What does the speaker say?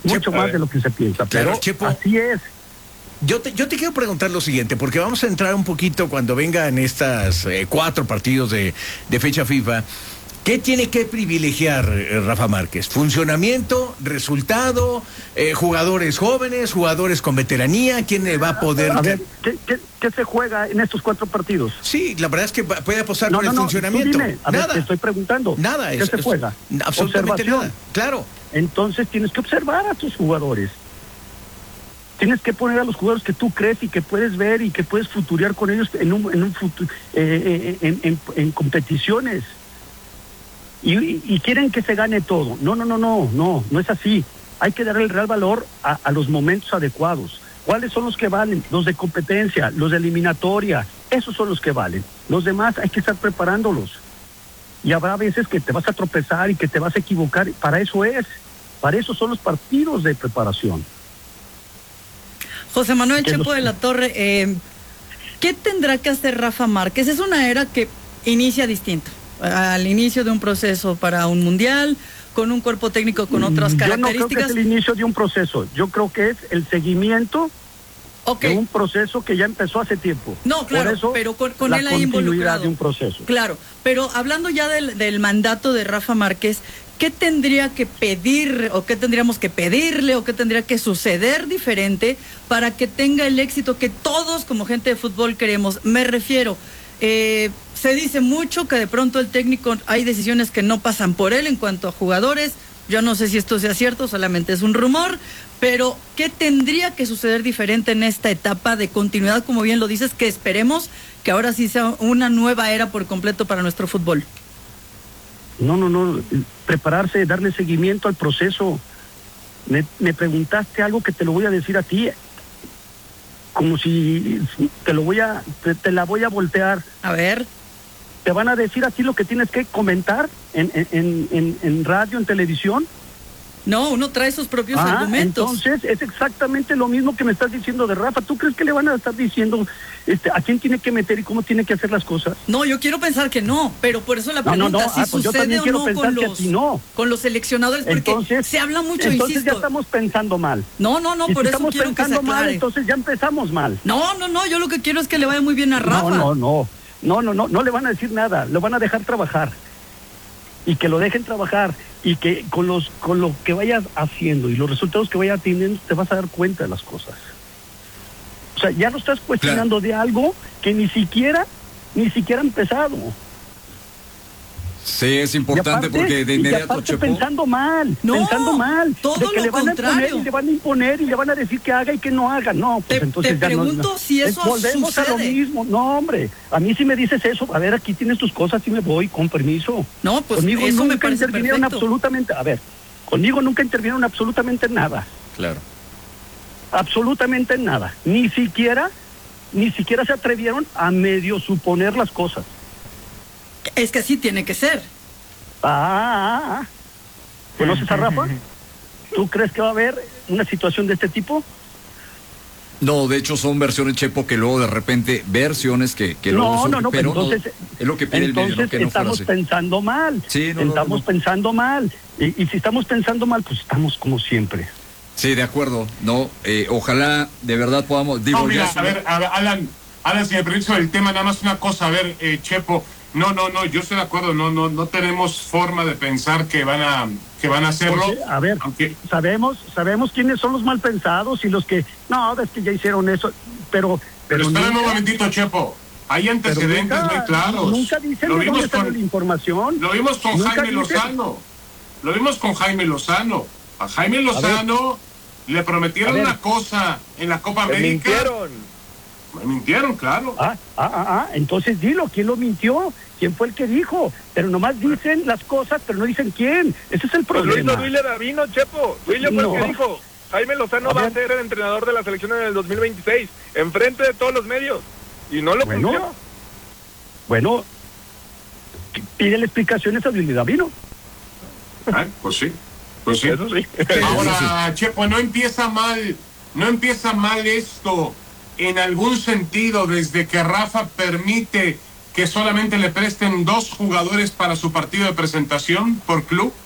mucho más de lo que se piensa, claro, pero Chepo, así es. Yo te quiero preguntar lo siguiente, porque vamos a entrar un poquito cuando vengan estas 4 partidos de fecha FIFA. ¿Qué tiene que privilegiar Rafa Márquez? ¿Funcionamiento, resultado, jugadores jóvenes, jugadores con veteranía? ¿Quién le va a poder...? A ver, ¿qué se juega en estos 4 partidos? Sí, la verdad es que puede apostar por el funcionamiento. Dime, nada. Te estoy preguntando. Nada. ¿Qué se juega? Absolutamente nada, claro. Entonces tienes que observar a tus jugadores. Tienes que poner a los jugadores que tú crees y que puedes ver y que puedes futurear con ellos en competiciones. Y quieren que se gane todo. No es así. Hay que darle el real valor a los momentos adecuados. ¿Cuáles son los que valen? Los de competencia, los de eliminatoria, esos son los que valen. Los demás hay que estar preparándolos. Y habrá veces que te vas a tropezar y que te vas a equivocar. Para eso son los partidos de preparación. José Manuel Chepo de la Torre, ¿qué tendrá que hacer Rafa Márquez? Es una era que inicia distinto. Al inicio de un proceso para un mundial, con un cuerpo técnico con otras características. Yo no creo que es el inicio de un proceso, yo creo que es el seguimiento de un proceso que ya empezó hace tiempo. No, claro, por eso, pero con él ahí involucrado. De un proceso. Claro, pero hablando ya del mandato de Rafa Márquez, ¿qué tendría que pedir o qué tendríamos que pedirle o qué tendría que suceder diferente para que tenga el éxito que todos como gente de fútbol queremos? Me refiero... se dice mucho que de pronto el técnico hay decisiones que no pasan por él en cuanto a jugadores. Yo no sé si esto sea cierto, solamente es un rumor, pero ¿qué tendría que suceder diferente en esta etapa de continuidad, como bien lo dices, que esperemos que ahora sí sea una nueva era por completo para nuestro fútbol? No, prepararse, darle seguimiento al proceso. Me preguntaste algo que te lo voy a decir a ti, como si te la voy a voltear. A ver. ¿Te van a decir a ti lo que tienes que comentar en radio, en televisión? No, uno trae sus propios argumentos. Entonces es exactamente lo mismo que me estás diciendo de Rafa. ¿Tú crees que le van a estar diciendo a quién tiene que meter y cómo tiene que hacer las cosas? No, yo quiero pensar que no, pero por eso la pregunta, si pues sucede o no con los seleccionadores, porque entonces, se habla mucho, entonces insisto. Ya estamos pensando mal. No, por si eso quiero que se aclare. Mal, entonces ya empezamos mal. No, yo lo que quiero es que le vaya muy bien a Rafa. No le van a decir nada, lo van a dejar trabajar. Y que lo dejen trabajar y que con lo que vayas haciendo y los resultados que vaya teniendo te vas a dar cuenta de las cosas. O sea, ya no estás cuestionando de algo que ni siquiera ha empezado. Sí, es importante porque de inmediato Chepo, pensando mal, todo de que lo le van contrario. a poner y le van a imponer y le van a decir que haga y que no haga. No, pues entonces te pregunto si eso volvemos sucede. A lo mismo. No, hombre, a mí si me dices eso, a ver, aquí tienes tus cosas y me voy, con permiso. No, pues conmigo eso nunca me parece intervinieron perfecto. absolutamente, conmigo nunca intervinieron absolutamente nada. Claro. Absolutamente nada. Ni siquiera se atrevieron a medio suponer las cosas. Es que así tiene que ser. ¿Conoces a Rafa? ¿Tú crees que va a haber una situación de este tipo? No, de hecho son versiones, Chepo, que luego de repente versiones que luego no, pero entonces, es lo que pide el medio, ¿no? Que no estamos pensando mal. Sí, estamos pensando mal. Y si estamos pensando mal, pues estamos como siempre. Sí, de acuerdo. No, ojalá de verdad podamos. Mira, a ver, Alan, si me permites sobre el tema, nada más una cosa, a ver, Chepo. No, yo estoy de acuerdo, no tenemos forma de pensar que van a hacerlo. Porque, a ver, sabemos quiénes son los mal pensados y los que, es que ya hicieron eso, pero espérame un momentito, Chepo, hay antecedentes muy claros. Nunca dicen de dónde sale la información. Lo vimos con Jaime Lozano. A Jaime Lozano le prometieron una cosa en la Copa América. Me mintieron, claro. Entonces dilo, ¿quién lo mintió? ¿Quién fue el que dijo? Pero nomás dicen las cosas, pero no dicen quién. Ese es el problema. Pues Duilio Davino, Chepo. Duilio fue el que dijo. Jaime Lozano va a ser el entrenador de la selección en el 2026, enfrente de todos los medios. Y no lo cumplió. Bueno, pídele explicaciones a Duilio Davino. Pues sí. Eso sí. Ahora, Chepo, no empieza mal esto en algún sentido desde que Rafa permite que solamente le presten 2 jugadores para su partido de presentación por club.